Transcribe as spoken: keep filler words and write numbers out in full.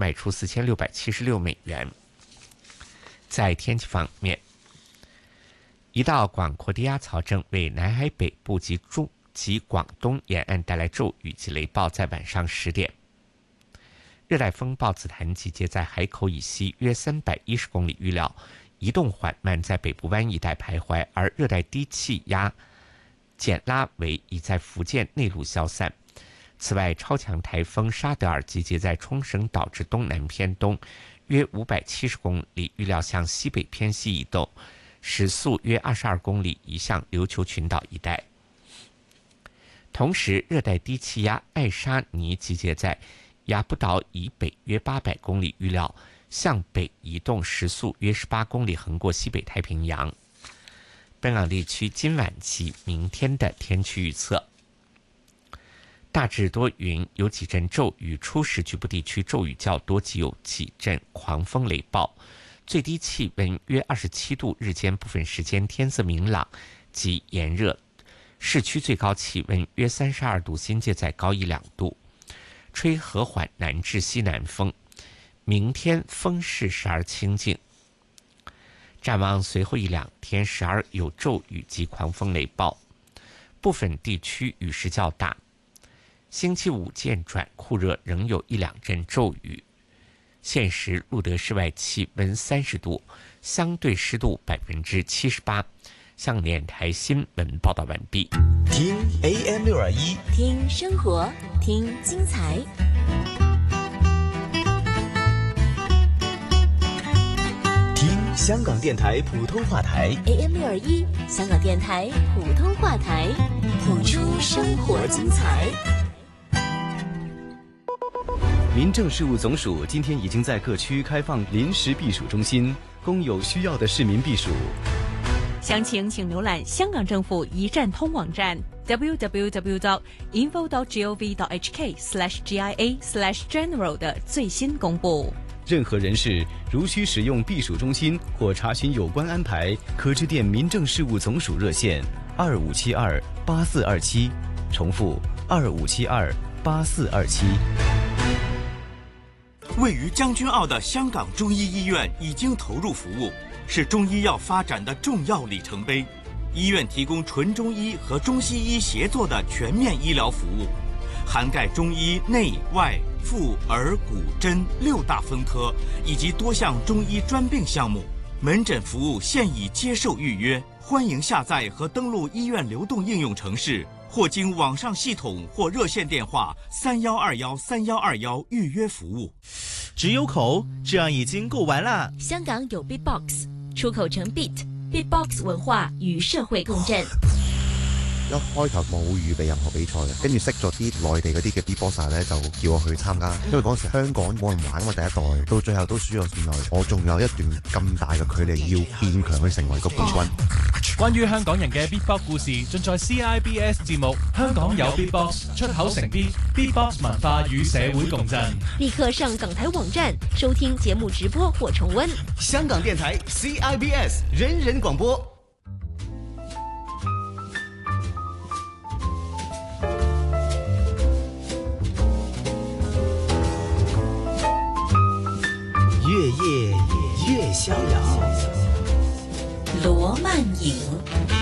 卖出四千六百七十六美元。在天气方面，一道广阔低压槽正为南海北部及中及广东沿岸带来骤雨及雷暴。在晚上十点，热带风暴紫檀集结在海口以西约三百一十公里，预料移动缓慢，在北部湾一带徘徊，而热带低气压简拉维已在福建内陆消散。此外，超强台风沙德尔集结在冲绳岛至东南偏东约五百七十公里，预料向西北偏西移动，时速约二十二公里，移向琉球群岛一带。同时，热带低气压艾莎尼集结在雅布岛以北约八百公里，预料向北移动，时速约十八公里，横过西北太平洋。本港地区今晚及明天的天气预测：大致多云，有几阵骤雨，初时局部地区骤雨较多，及有几阵狂风雷暴。最低气温约二十七度，日间部分时间天色明朗及炎热，市区最高气温约三十二度，新界再高一两度，吹和缓南至西南风。明天风势时而清劲。展望随后一两天时而有骤雨及狂风雷暴，部分地区雨势较大。星期五渐转酷热，仍有一两阵骤雨。现时录得室外气温三十度，相对湿度百分之七十八。向联台新闻报道完毕。 听 A M 六二一， 听生活，听精彩。 听香港电台普通话台 A M 六二一，香港电台普通话台，谱出生活精彩。 民政事务总署今天已经在各区开放临时避暑中心，供有需要的市民避暑。 详情请浏览香港政府一站通网站 double-u double-u double-u dot info dot gov dot h k slash g i a slash general 的最新公布。 任何人士如需使用避暑中心或查询有关安排，可致电民政事务总署热线二五七二八四二七，重复二五七二八四二七。 位于将军澳的香港中医医院已经投入服务，是中医药发展的重要里程碑。医院提供纯中医和中西医协作的全面医疗服务，涵盖中医内外妇儿骨针六大分科以及多项中医专病项目。门诊服务现已接受预约，欢迎下载和登录医院流动应用程式，或经网上系统或热线电话三幺二幺三幺二幺预约服务。 只有口，这样已经够玩啦。 香港有 Beatbox， 出口成 Beat，Beatbox 文化與社會共振。 一開頭冇預備任何比賽嘅，跟住識咗啲內地嗰啲嘅 beatboxer 咧，就叫我去參加。因為嗰時香港冇人玩嘛，第一代到最後都輸咗線內，我仲有一段咁大嘅距離要變強去成為個冠軍。 關於香港人嘅 beatbox 故事，盡在 C I B S 節目《香港有 beatbox》，出口成 beat beatbox 文化與社會共振。 立刻上港台網站收聽節目直播或重溫。 香港電台 C I B S 人人廣播。 越夜越逍遥， 羅曼影。